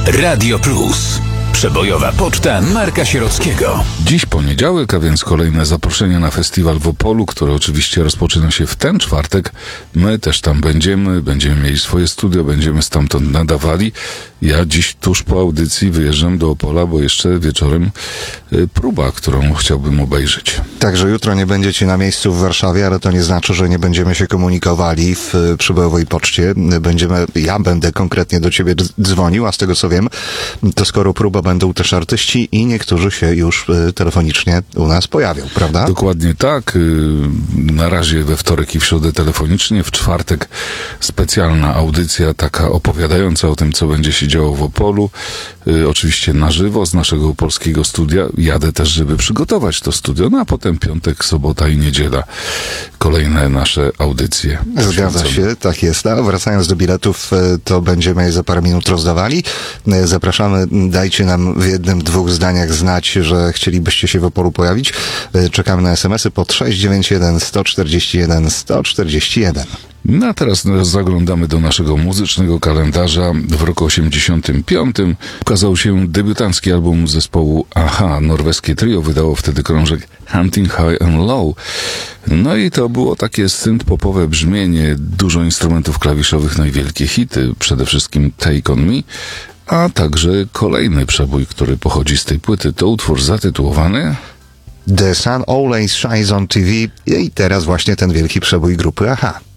Radio Plus. Przebojowa poczta Marka Sierockiego. Dziś poniedziałek, a więc kolejne zaproszenie na festiwal w Opolu, który oczywiście rozpoczyna się w ten czwartek. My też tam będziemy mieli swoje studio, będziemy stamtąd nadawali. Ja dziś tuż po audycji wyjeżdżam do Opola, bo jeszcze wieczorem próba, którą chciałbym obejrzeć. Także jutro nie będziecie na miejscu w Warszawie, ale to nie znaczy, że nie będziemy się komunikowali w przebojowej poczcie. Ja będę konkretnie do ciebie dzwonił, a z tego co wiem, to skoro próba będą też artyści i niektórzy się już telefonicznie u nas pojawią, prawda? Dokładnie tak. Na razie we wtorek i w środę telefonicznie, w czwartek specjalna audycja taka opowiadająca o tym, co będzie się działo w Opolu. Oczywiście na żywo z naszego opolskiego studia. Jadę też, żeby przygotować to studio, no a potem piątek, sobota i niedziela kolejne nasze audycje. Zgadza się, tak jest. A wracając do biletów, to będziemy je za parę minut rozdawali. Zapraszamy, dajcie nam w jednym, dwóch zdaniach znać, że chcielibyście się w Opolu pojawić. Czekamy na SMS-y pod 691 141 141. No a teraz zaglądamy do naszego muzycznego kalendarza. W roku 85 ukazał się debiutancki album zespołu Aha. Norweskie trio wydało wtedy krążek Hunting High and Low. No i to było takie synth-popowe brzmienie, dużo instrumentów klawiszowych, no i wielkie hity, przede wszystkim Take On Me, a także kolejny przebój, który pochodzi z tej płyty. To utwór zatytułowany The Sun Always Shines on TV i teraz właśnie ten wielki przebój grupy Aha.